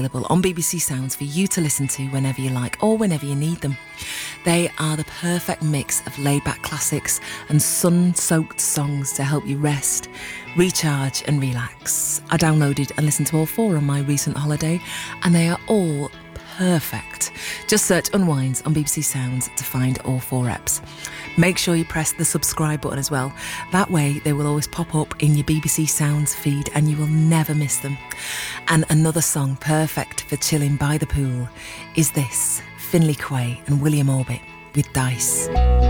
available on BBC Sounds for you to listen to whenever you like or whenever you need them. They are the perfect mix of laid-back classics and sun-soaked songs to help you rest, recharge and relax. I downloaded and listened to all 4 on my recent holiday, and they are all perfect. Just search Unwinds on BBC Sounds to find all 4 eps. Make sure you press the subscribe button as well. That way they will always pop up in your BBC Sounds feed and you will never miss them. And another song perfect for chilling by the pool is this, Finlay Quaye and William Orbit with Dice.